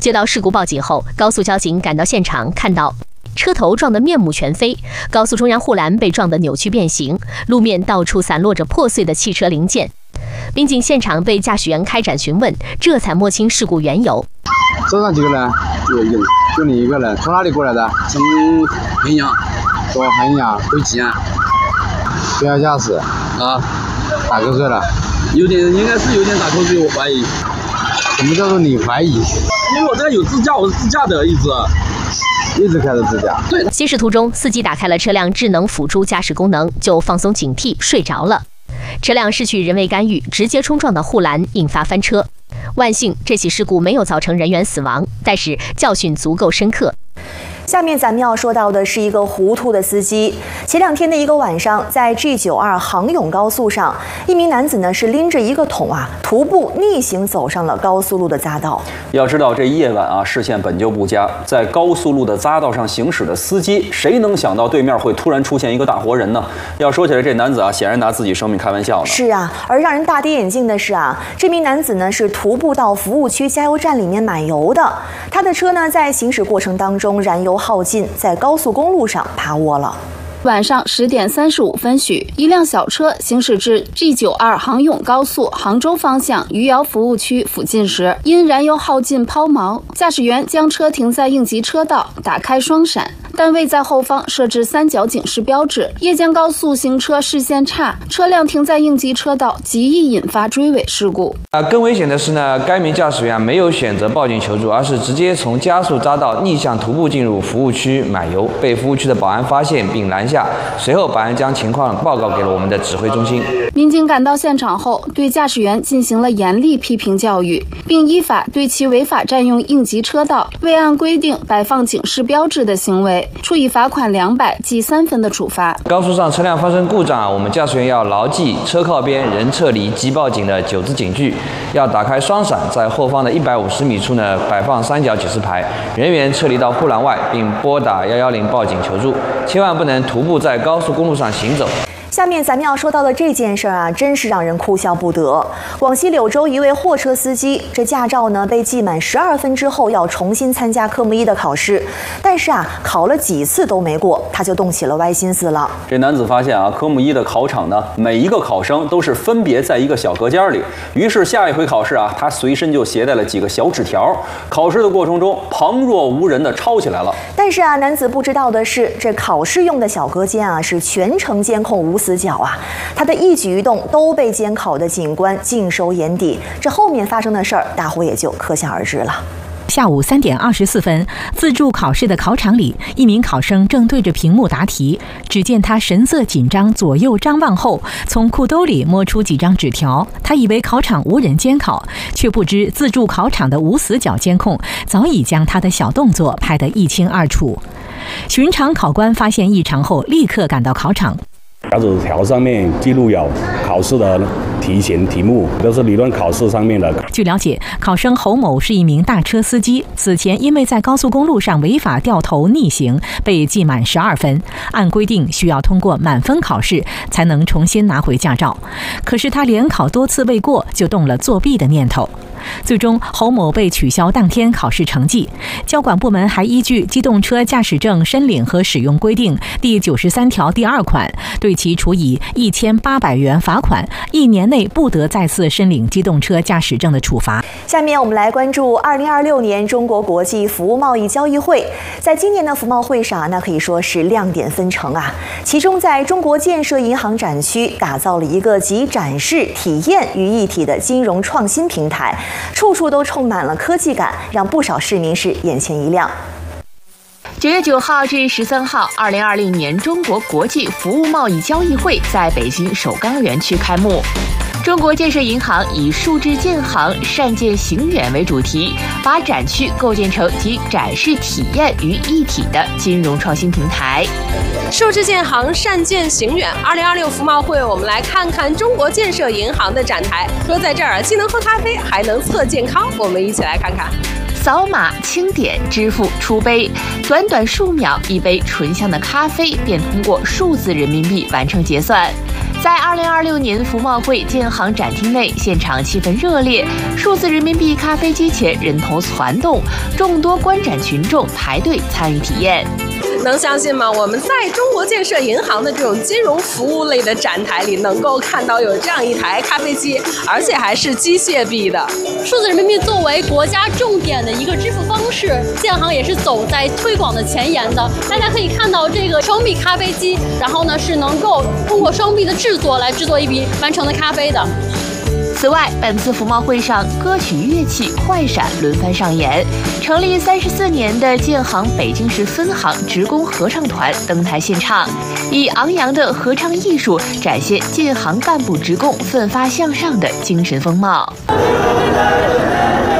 接到事故报警后，高速交警赶到现场，看到车头撞得面目全非，高速中央护栏被撞得扭曲变形，路面到处散落着破碎的汽车零件。民警现场对驾驶员开展询问，这才摸清事故缘由。 车上几个人？就你一个人。从哪里过来的？ 从衡阳。 从衡阳回吉安。 不要驾驶啊！ 打瞌睡了？ 应该是有点打瞌睡，我怀疑。 什么叫做你怀疑？ 因为我这有自驾，我是自驾的，一直开着自驾。 对。行驶途中，司机打开了车辆智能辅助驾驶功能，就放松警惕睡着了。车辆失去人为干预，直接冲撞到护栏，引发翻车。万幸，这起事故没有造成人员死亡，但是教训足够深刻。 下面咱们要说到的是一个糊涂的司机。前2天的一个晚上，在 G92 杭甬高速上，一名男子呢是拎着一个桶徒步逆行走上了高速路的匝道。 要知道这夜晚视线本就不佳，在高速路的匝道上行驶的司机，谁能想到对面会突然出现一个大活人呢？要说起来，这男子显然拿自己生命开玩笑呢。 是啊，而让人大跌眼镜的是这名男子呢是徒步到服务区加油站里面买油的，他的车呢在行驶过程当中燃油耗尽，在高速公路上趴窝了。 晚上10点35分许，一辆小车行驶至 G92 杭甬高速杭州方向余姚服务区附近时，因燃油耗尽抛锚，驾驶员将车停在应急车道，打开双闪，但未在后方设置3角警示标志。夜间高速行车视线差，车辆停在应急车道，极易引发追尾事故。 更危险的是呢，该名驾驶员没有选择报警求助，而是直接从加速匝道逆向徒步进入服务区买油，被服务区的保安发现并拦下。随后，保安将情况报告给了我们的指挥中心。 民警赶到现场后，对驾驶员进行了严厉批评教育，并依法对其违法占用应急车道、未按规定摆放警示标志的行为，处以罚款200记3分的处罚。 高速上车辆发生故障，我们驾驶员要牢记车靠边、人撤离、即报警的9字警句，要打开双闪，在后方的150米处呢摆放3角警示牌，人员撤离到护栏外，并拨打110报警求助，千万不能徒步在高速公路上行走。 下面咱们要说到的这件事真是让人哭笑不得。广西柳州一位货车司机，这驾照呢被记满12分之后，要重新参加科目1的考试，但是考了几次都没过，他就动起了歪心思了。 这男子发现科目1的考场呢，每一个考生都是分别在一个小隔间里，于是下一回考试他随身就携带了几个小纸条，考试的过程中旁若无人的抄起来了。 但是男子不知道的是，这考试用的小隔间是全程监控无死角他的一举一动都被监考的警官尽收眼底。这后面发生的事儿，大伙也就可想而知了。 下午3点24分，自助考试的考场里，一名考生正对着屏幕答题。只见他神色紧张，左右张望后，从裤兜里摸出几张纸条。他以为考场无人监考，却不知自助考场的无死角监控早已将他的小动作拍得一清二楚。巡场考官发现异常后，立刻赶到考场。 小纸条上面记录有考试的题型题目，都是理论考试上面的。 据了解，考生侯某是一名大车司机，此前因为在高速公路上违法掉头逆行，被记满12分。按规定需要通过满分考试才能重新拿回驾照，可是他连考多次未过，就动了作弊的念头。最终，侯某被取消当天考试成绩。交管部门还依据《机动车驾驶证申领和使用规定》第93条第2款，对其处以1800元罚款，1年内不得再次申领机动车驾驶证的处罚。 下面我们来关注2026年中国国际服务贸易交易会。在今年的服贸会上，那可以说是亮点纷呈其中，在中国建设银行展区打造了一个集展示、体验于一体的金融创新平台。处处都充满了科技感，让不少市民是眼前一亮。 9月9号至13号，2020年中国国际服务贸易交易会在北京首钢园区开幕。中国建设银行以数字建行、善建行远为主题，把展区构建成集展示体验于一体的金融创新平台。 数字建行、善建行远，2026服贸会，我们来看看中国建设银行的展台。说在这儿既能喝咖啡，还能测健康，我们一起来看看。 扫码、清点、支付、出杯，短短数秒，一杯醇香的咖啡便通过数字人民币完成结算。 在2026年服贸会建行展厅内，现场气氛热烈，数字人民币咖啡机前人头攒动，众多观展群众排队参与体验。 能相信吗？我们在中国建设银行的这种金融服务类的展台里，能够看到有这样一台咖啡机，而且还是机械臂的。 数字人民币作为国家重点的一个支付方式，建行也是走在推广的前沿的。大家可以看到这个双臂咖啡机，然后呢是能够通过双臂的制作来制作一笔完成的咖啡的。 此外，本次服贸会上，歌曲、乐器、快闪轮番上演。成立34年的建行北京市分行职工合唱团登台献唱，以昂扬的合唱艺术展现建行干部职工奋发向上的精神风貌。